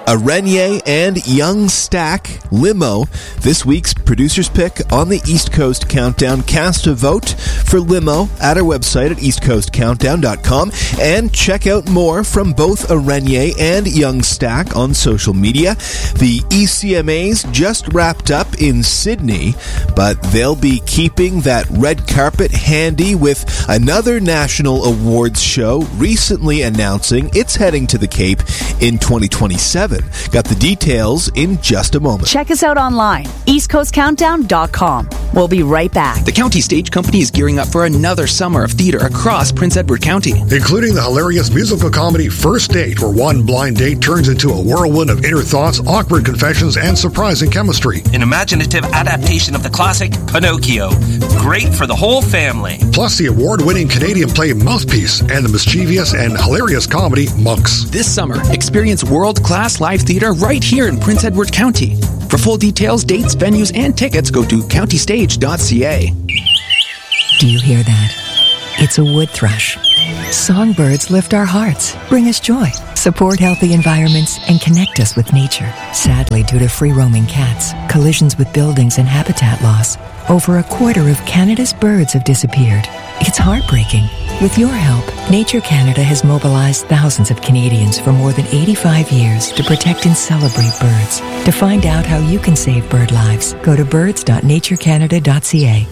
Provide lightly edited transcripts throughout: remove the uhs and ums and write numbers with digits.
A Renier and Young Stack, Limo, this week's producer's pick on the East Coast Countdown. Cast a vote for Limo at our website at eastcoastcountdown.com and check out more from both A Renier and Young Stack on social media. The ECMAs just wrapped up in Sydney, but they'll be keeping that red carpet handy with another national awards show recently announcing it's heading to the Cape in 2027. Got the details in just a moment. Check us out online, eastcoastcountdown.com. We'll be right back. The County Stage Company is gearing up for another summer of theater across Prince Edward County, including the hilarious musical comedy First Date, where one blind date turns into a whirlwind of inner thoughts, awkward confessions, and surprising chemistry. An imaginative adaptation of the classic Pinocchio. Great for the whole family. Plus the award-winning Canadian play Mouthpiece and the mischievous and hilarious comedy Monks. This summer, experience world-class live theater right here in Prince Edward County. For full details, dates, venues, and tickets, go to countystage.ca. Do you hear that? It's a wood thrush. Songbirds lift our hearts, bring us joy, support healthy environments, and connect us with nature. Sadly, due to free-roaming cats, collisions with buildings, and habitat loss, over a quarter of Canada's birds have disappeared. It's heartbreaking. With your help, Nature Canada has mobilized thousands of Canadians for more than 85 years to protect and celebrate birds. To find out how you can save bird lives, go to birds.naturecanada.ca.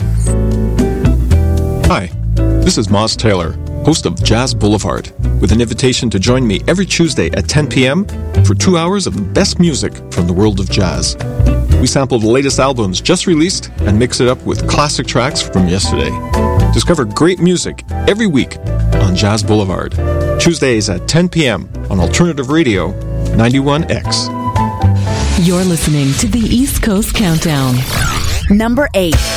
Hi, this is Moz Taylor, host of Jazz Boulevard, with an invitation to join me every Tuesday at 10 p.m. for 2 hours of the best music from the world of jazz. We sample the latest albums just released and mix it up with classic tracks from yesterday. Discover great music every week on Jazz Boulevard. Tuesdays at 10 p.m. on Alternative Radio 91X. You're listening to the East Coast Countdown. Number 8.